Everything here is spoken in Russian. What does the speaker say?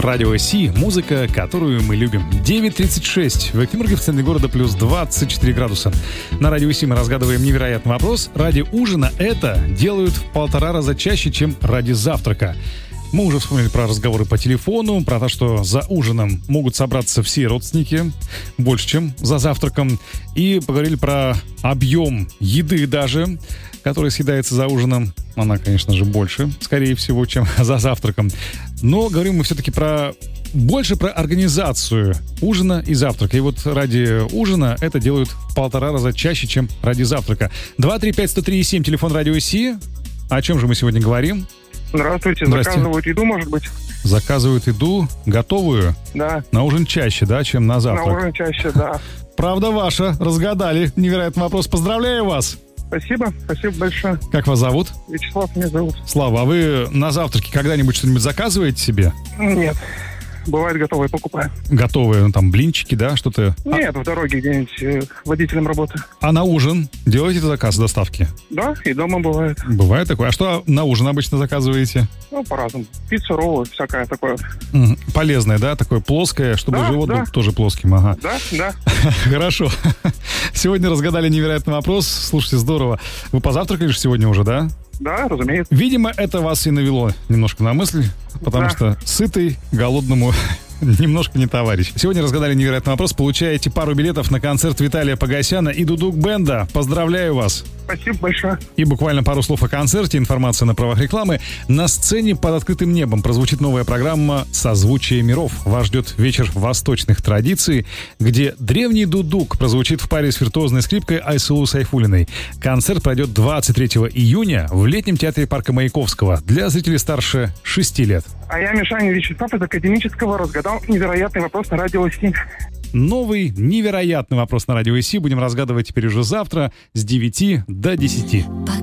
Радио Си, музыка, которую мы любим. 9:36. В Екатеринбурге, в центре города, плюс 24 градуса. На Радио Си мы разгадываем невероятный вопрос. Ради ужина это делают в 1,5 раза чаще, чем ради завтрака. Мы уже вспомнили про разговоры по телефону, про то, что за ужином могут собраться все родственники, больше, чем за завтраком. И поговорили про объем еды даже, который съедается за ужином. Она, конечно же, больше, скорее всего, чем за завтраком. Но говорим мы все-таки больше про организацию ужина и завтрака. И вот ради ужина это делают в 1,5 раза чаще, чем ради завтрака. 235-103-7, телефон Радио Си. О чем же мы сегодня говорим? Здравствуйте. Заказывают еду, может быть? Заказывают еду готовую? Да. На ужин чаще, да, чем на завтрак? На ужин чаще, да. Правда ваша, разгадали. Невероятный вопрос. Поздравляю вас. Спасибо большое. Как вас зовут? Вячеслав меня зовут. Слава, а вы на завтраке когда-нибудь что-нибудь заказываете себе? Нет. Бывает, готовые покупаю. Готовые, там, блинчики, да, что-то? Нет, в дороге где-нибудь водителем работаю. А на ужин делаете заказ доставки? Да, и дома бывает. Бывает такое. А что на ужин обычно заказываете? Ну, по-разному. Пиццу, роллы, всякое такое. Полезное, да, такое плоское, чтобы живот был тоже плоским, ага. Да. Хорошо. Сегодня разгадали невероятный вопрос. Слушайте, здорово. Вы позавтракали же сегодня уже, да? Да, разумеется. Видимо, это вас и навело немножко на мысль, потому что сытый голодному немножко не товарищ. Сегодня разгадали невероятный вопрос. Получаете пару билетов на концерт Виталия Погосяна и Дудук Бенда. Поздравляю вас. Спасибо большое. И буквально пару слов о концерте, информация на правах рекламы. На сцене под открытым небом прозвучит новая программа «Созвучие миров». Вас ждет вечер восточных традиций, где древний дудук прозвучит в паре с виртуозной скрипкой Айсулу Сайфуллиной. Концерт пройдет 23 июня в летнем театре парка Маяковского для зрителей старше 6 лет. А я, Мишаня Вячеслав, из академического разгадал невероятный вопрос на Радио Си. Новый невероятный вопрос на Радио Си будем разгадывать теперь уже завтра с 9 до 10.